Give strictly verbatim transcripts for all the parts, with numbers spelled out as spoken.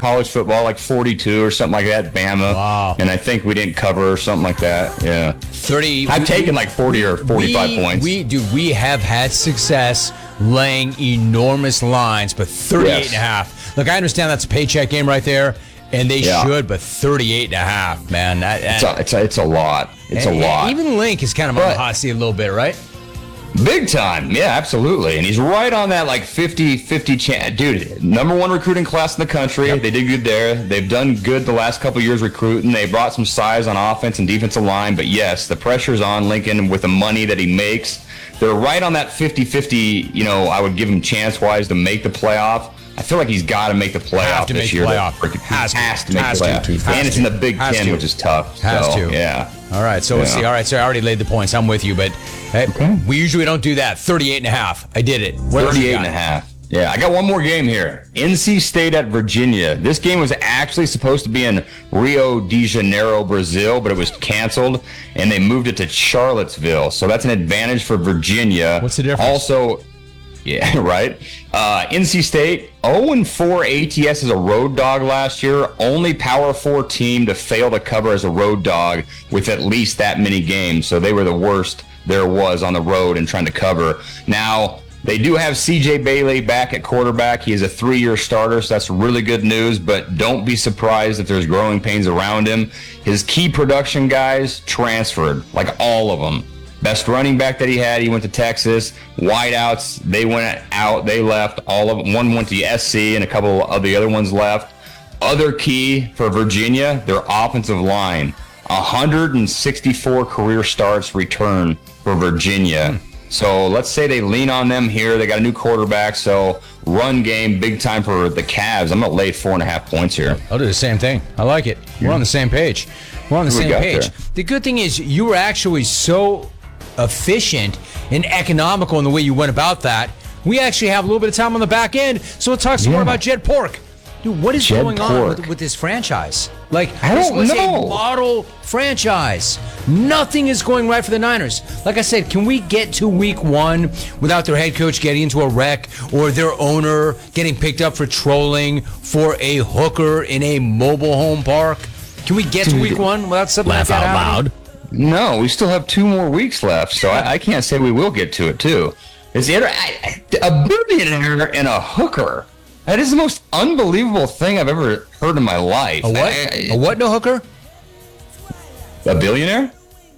college football, like forty-two or something like that, Bama. Wow. And I think we didn't cover or something like that. Yeah. thirty. I've we, taken like forty or forty-five we, points. We, dude, we have had success laying enormous lines, but thirty-eight Yes. and a half. Look, I understand that's a paycheck game right there, and they Yeah. should, but thirty-eight and a half, man. That, It's a, it's a, it's a lot. It's a and- lot. Even Link is kind of on But- the hot seat a little bit, right? Big time. Yeah, absolutely. And he's right on that like fifty fifty chance. Dude, number one recruiting class in the country. Yep. They did good there. They've done good the last couple years recruiting. They brought some size on offense and defensive line. But yes, the pressure's on Lincoln with the money that he makes. They're right on that fifty fifty, you know, I would give him chance-wise to make the playoff. I feel like he's got to make the playoff Have to this make year. playoff. Freaking- Has to. has to make Has the to. playoff. Has And it's to. in the Big Has Ten, to. which is tough. Has so, to. Yeah. All right, so let's Yeah. see. All right, so I already laid the points. I'm with you, but hey, Okay. we usually don't do that. thirty-eight and a half. I did it. What else you thirty-eight got? and a half. Yeah, I got one more game here. N C State at Virginia. This game was actually supposed to be in Rio de Janeiro, Brazil, but it was canceled, and they moved it to Charlottesville. So that's an advantage for Virginia. What's the difference? Also, yeah, right. Uh, N C State, oh and four A T S as a road dog last year. Only Power four team to fail to cover as a road dog with at least that many games. So they were the worst there was on the road and trying to cover. Now, they do have C J Bailey back at quarterback. He is a three-year starter, so that's really good news, but don't be surprised if there's growing pains around him. His key production guys transferred, like all of them. Best running back that he had, he went to Texas. Wideouts, they went out, they left. All of them. One went to S C, and a couple of the other ones left. Other key for Virginia, their offensive line. one hundred sixty-four career starts return for Virginia. So let's say they lean on them here. They got a new quarterback, so run game big time for the Cavs. I'm going to lay four and a half points here. I'll do the same thing. I like it. We're on the same page. We're on the Who we same got page. there? The good thing is you were actually so efficient and economical in the way you went about that. We actually have a little bit of time on the back end, so let's talk some more Yeah. about Jed Pork. Dude, what is Jed going on Pork. with, with this franchise? Like, I this don't was know. a model franchise. Nothing is going right for the Niners. Like I said, can we get to week one without their head coach getting into a wreck or their owner getting picked up for trolling for a hooker in a mobile home park? Can we get to Dude, week one without something Laugh like that out happening? loud. No, we still have two more weeks left, so I, I can't say we will get to it, too. Is the other, I, I- a billionaire and a hooker. That is the most unbelievable thing I've ever heard in my life. A what? I- I- A what? No hooker? A billionaire?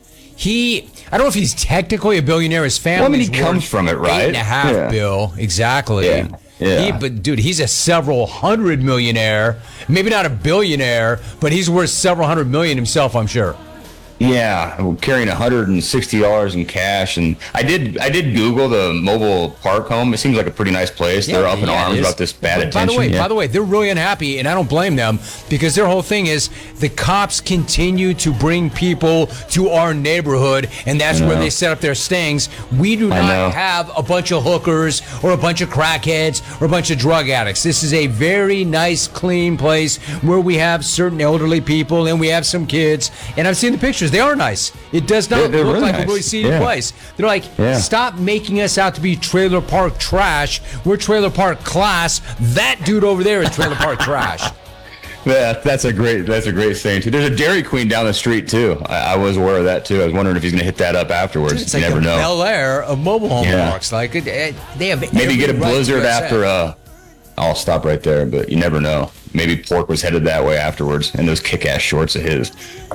He, I don't know if he's technically a billionaire. His family. Well, I mean, he comes from it, right? Eight and a half Yeah. bill, exactly. Yeah, yeah. He, but dude, he's a several hundred millionaire. Maybe not a billionaire, but he's worth several hundred million himself, I'm sure. Yeah, I'm carrying one hundred sixty dollars in cash, and I did I did Google the mobile park home. It seems like a pretty nice place. They're up in yeah, it arms is. about this bad But attention. By the way, yeah. by the way, they're really unhappy, and I don't blame them because their whole thing is the cops continue to bring people to our neighborhood, and that's I where know. they set up their stings. We do I know. not have a bunch of hookers or a bunch of crackheads or a bunch of drug addicts. This is a very nice, clean place where we have certain elderly people and we have some kids. And I've seen the pictures; they are nice. It does not They're- they're look really like a nice. really seedy Yeah. place. They're like, Yeah. stop making us out to be trailer park trash. We're trailer park class. That dude over there is trailer park trash. Yeah, that's a great that's a great saying too. There's a Dairy Queen down the street too. I, I was aware of that too. I was wondering if he's going to hit that up afterwards. It's you like never the know. Bel Air of mobile home Yeah. parks. Like it, it- they have Maybe every get a right to blizzard upset. after. Uh, I'll stop right there, but you never know. Maybe Pork was headed that way afterwards, and those kick-ass shorts of his.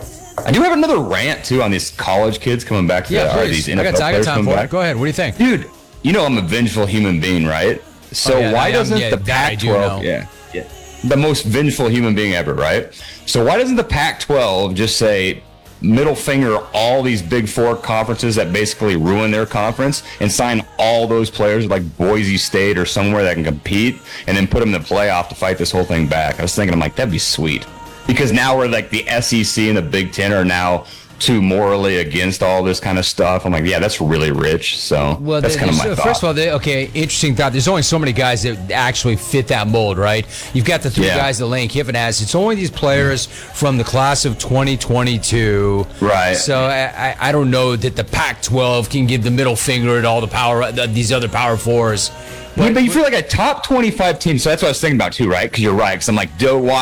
I do have another rant too on these college kids coming back. To Yeah, the, or please. these N I F L got, I got players time coming for back. it. Go ahead. What do you think? Dude, you know I'm a vengeful human being, right? So Oh, yeah, why I am. doesn't Yeah, the that I do Pac twelve, know. yeah, yeah, the most vengeful human being ever, right? So why doesn't the Pac twelve just say middle finger all these Big Four conferences that basically ruin their conference and sign all those players like Boise State or somewhere that can compete and then put them in the playoff to fight this whole thing back? I was thinking, I'm like, that'd be sweet. Because now we're like the S E C and the Big Ten are now too morally against all this kind of stuff. I'm like, yeah, that's really rich. So Well, that's the- kind of my so thought. first of all, they, okay, interesting thought. There's only so many guys that actually fit that mold, right? You've got the three Yeah. guys that Lane Kiffin has. It's only these players from the class of twenty twenty-two. Right. So I, I, I don't know that the Pac twelve can give the middle finger to all the power these other Power Fours. Yeah, but you feel like a top twenty-five team. So that's what I was thinking about too, right? Because you're right. Because I'm like, do